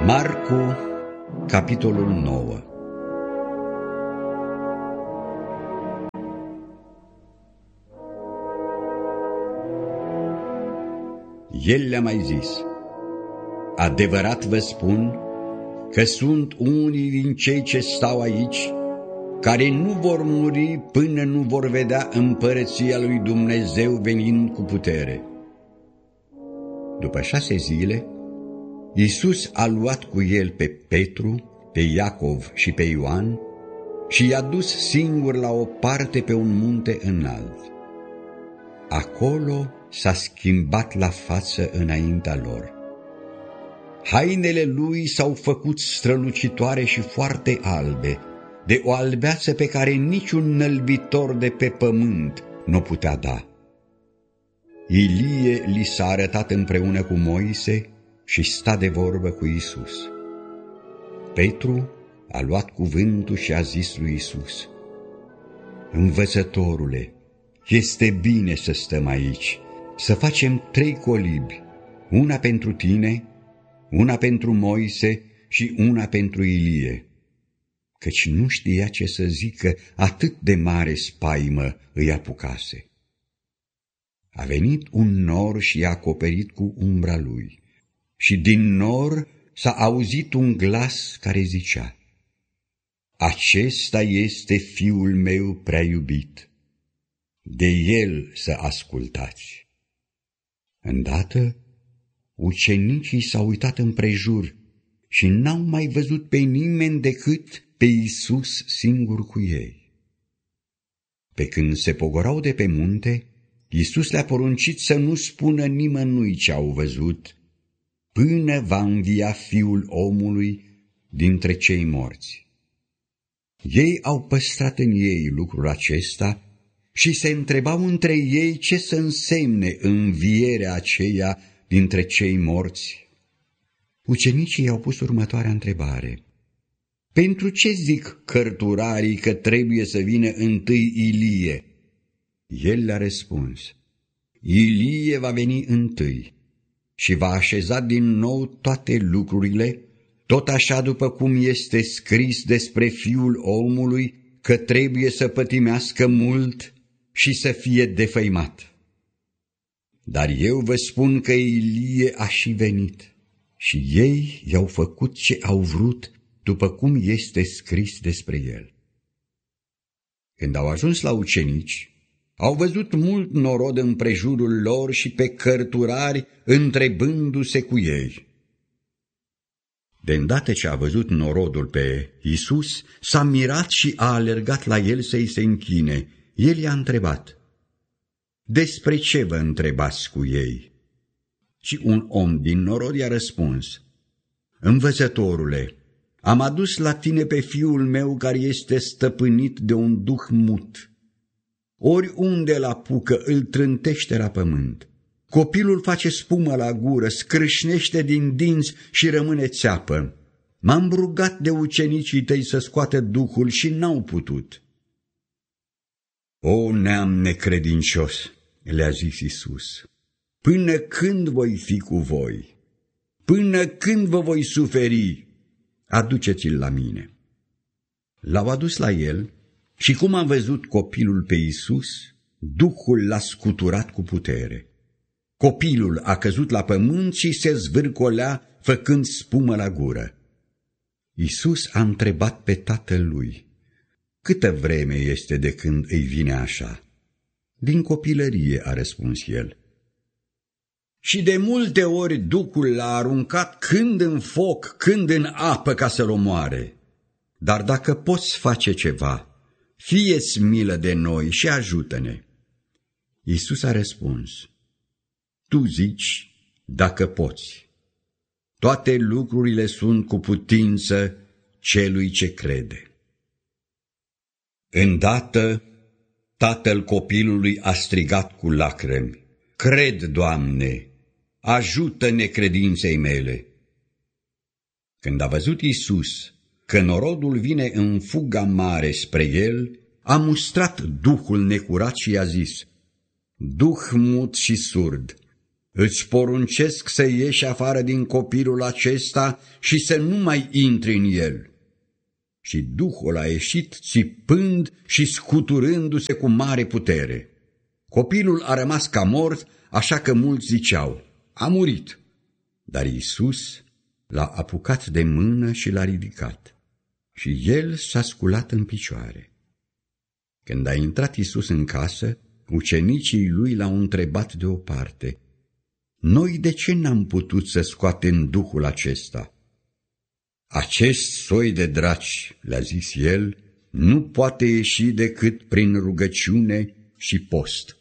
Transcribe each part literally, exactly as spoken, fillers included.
Marcu, capitolul nouă. El le-a mai zis: adevărat vă spun că sunt unii din cei ce stau aici care nu vor muri până nu vor vedea împărăția lui Dumnezeu venind cu putere. După șase zile, Iisus a luat cu el pe Petru, pe Iacov și pe Ioan și i-a dus singur la o parte pe un munte înalt. Acolo s-a schimbat la față înaintea lor. Hainele lui s-au făcut strălucitoare și foarte albe, de o albeață pe care niciun nălbitor de pe pământ nu putea da. Ilie li s-a arătat împreună cu Moise și sta de vorbă cu Iisus. Petru a luat cuvântul și a zis lui Iisus: Învățătorule, este bine să stăm aici, să facem trei colibi, una pentru tine, una pentru Moise și una pentru Ilie. Căci nu știa ce să zică, atât de mare spaimă îi apucase. A venit un nor și i-a acoperit cu umbra lui, și din nor s-a auzit un glas care zicea: acesta este fiul meu prea iubit, de el să ascultați. Îndată, ucenicii s-au uitat împrejur și n-au mai văzut pe nimeni decât pe Iisus singur cu ei. Pe când se pogorau de pe munte, Iisus le-a poruncit să nu spună nimănui ce au văzut, până va învia Fiul omului dintre cei morți. Ei au păstrat în ei lucrul acesta și se întrebau între ei ce să însemne învierea aceea dintre cei morți. Ucenicii i-au pus următoarea întrebare: pentru ce zic cărturarii că trebuie să vină întâi Ilie? El le-a răspuns: Ilie va veni întâi și va așeza din nou toate lucrurile, tot așa după cum este scris despre Fiul omului, că trebuie să pătimească mult și să fie defăimat. Dar eu vă spun că Ilie a și venit și ei i-au făcut ce au vrut, după cum este scris despre el. Când au ajuns la ucenici, au văzut mult norod împrejurul lor și pe cărturari întrebându-se cu ei. De îndată ce a văzut norodul pe Iisus, s-a mirat și a alergat la el să-i se închine. El i-a întrebat: despre ce vă întrebați cu ei? Și un om din norod i-a răspuns: Învățătorule, am adus la tine pe fiul meu care este stăpânit de un duh mut. Oriunde îl apucă, îl trântește la pământ. Copilul face spumă la gură, scrâșnește din dinți și rămâne țeapă. M-am rugat de ucenicii tăi să scoată duhul și n-au putut. O neam necredincios, le-a zis Iisus, până când voi fi cu voi? Până când vă voi suferi? Aduceți-l la mine. L-au adus la el și cum a văzut copilul pe Iisus, Duhul l-a scuturat cu putere. Copilul a căzut la pământ și se zvârcolea făcând spumă la gură. Iisus a întrebat pe tatăl lui: câtă vreme este de când îi vine așa? Din copilărie, a răspuns el. Și de multe ori Duhul l-a aruncat când în foc, când în apă ca să-l omoare. Dar dacă poți face ceva, fie-ți milă de noi și ajută-ne. Iisus a răspuns: tu zici dacă poți. Toate lucrurile sunt cu putință celui ce crede. Îndată, tatăl copilului a strigat cu lacrimi: cred, Doamne, ajută necredinței mele. Când a văzut Iisus că norodul vine în fuga mare spre el, a mustrat duhul necurat și i-a zis: duh mut și surd, îți poruncesc să ieși afară din copilul acesta și să nu mai intri în el. Și duhul a ieșit țipând și scuturându-se cu mare putere. Copilul a rămas ca mort, așa că mulți ziceau, a murit. Dar Iisus l-a apucat de mână și l-a ridicat. Și el s-a sculat în picioare. Când a intrat Iisus în casă, ucenicii lui l-au întrebat deoparte, noi de ce n-am putut să scoatem duhul acesta? Acest soi de draci, le-a zis el, nu poate ieși decât prin rugăciune și post.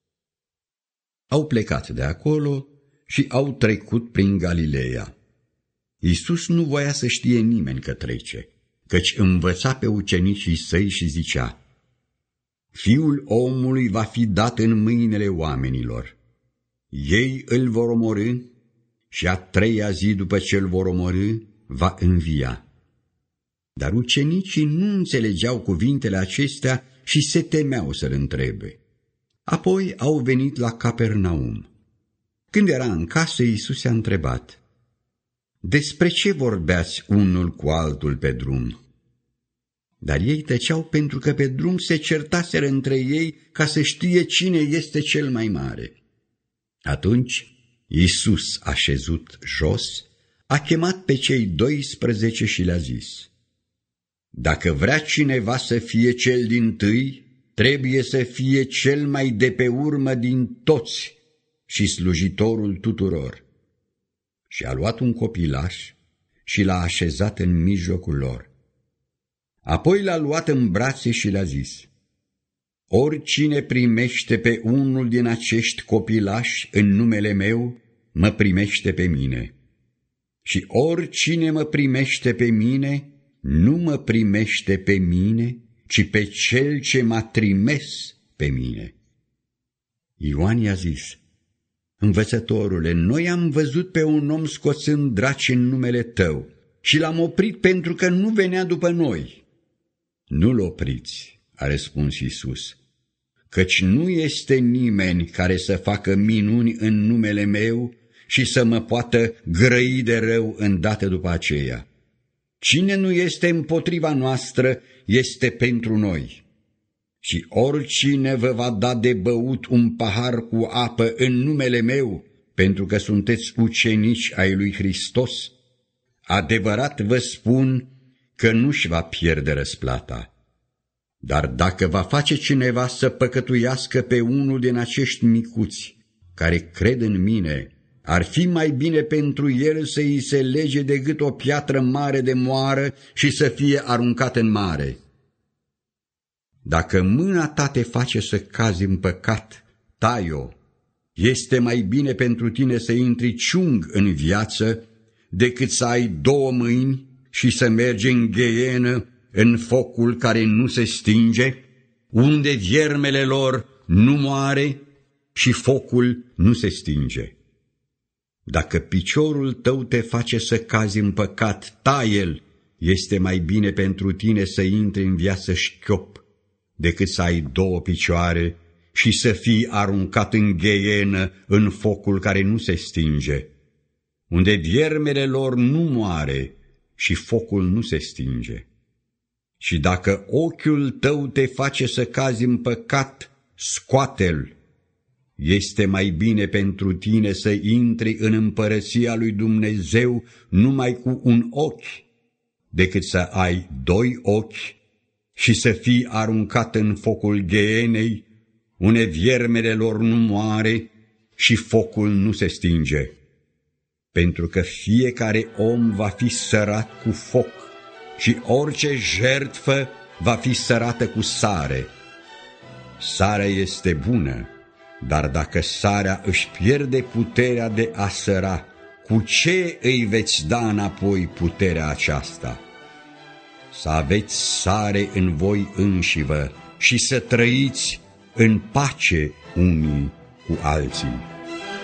Au plecat de acolo și au trecut prin Galileea. Iisus nu voia să știe nimeni că trece, căci învăța pe ucenicii săi și zicea, Fiul omului va fi dat în mâinile oamenilor. Ei îl vor omorâ și a treia zi după ce îl vor omorâ, va învia. Dar ucenicii nu înțelegeau cuvintele acestea și se temeau să-l întrebe. Apoi au venit la Capernaum. Când era în casă, Iisus i-a întrebat, despre ce vorbeați unul cu altul pe drum? Dar ei tăceau pentru că pe drum se certaseră între ei ca să știe cine este cel mai mare. Atunci Iisus a șezut jos, a chemat pe cei doisprezece și le-a zis, dacă vrea cineva să fie cel dintâi, trebuie să fie cel mai de pe urmă din toți și slujitorul tuturor. Și a luat un copilaș și l-a așezat în mijlocul lor. Apoi l-a luat în brațe și le-a zis, oricine primește pe unul din acești copilași în numele meu, mă primește pe mine. Și oricine mă primește pe mine, nu mă primește pe mine, ci pe cel ce m-a trimis pe mine. Ioan i-a zis, învățătorule, noi am văzut pe un om scoțând draci în numele tău și l-am oprit pentru că nu venea după noi. Nu-l opriți, a răspuns Iisus, căci nu este nimeni care să facă minuni în numele meu și să mă poată grăi de rău îndată după aceea. Cine nu este împotriva noastră este pentru noi. Și oricine vă va da de băut un pahar cu apă în numele meu, pentru că sunteți ucenici ai lui Hristos, adevărat vă spun că nu-și va pierde răsplata. Dar dacă va face cineva să păcătuiască pe unul din acești micuți care cred în mine, ar fi mai bine pentru el să îi se lege de gât o piatră mare de moară și să fie aruncat în mare. Dacă mâna ta te face să cazi în păcat, tai-o. Este mai bine pentru tine să intri ciung în viață decât să ai două mâini și să mergi în gheienă, în focul care nu se stinge, unde viermele lor nu moare și focul nu se stinge. Dacă piciorul tău te face să cazi în păcat, tai-l, este mai bine pentru tine să intri în viață șchiop, decât să ai două picioare și să fii aruncat în gheienă, în focul care nu se stinge, unde viermele lor nu moare și focul nu se stinge. Și dacă ochiul tău te face să cazi în păcat, scoate-l. Este mai bine pentru tine să intri în împărăția lui Dumnezeu numai cu un ochi, decât să ai doi ochi și să fii aruncat în focul gheienei, unde viermele lor nu moare și focul nu se stinge. Pentru că fiecare om va fi sărat cu foc și orice jertfă va fi sărată cu sare. Sarea este bună, dar dacă sarea își pierde puterea de a săra, cu ce îi veți da înapoi puterea aceasta? Să aveți sare în voi înșivă și să trăiți în pace unii cu alții.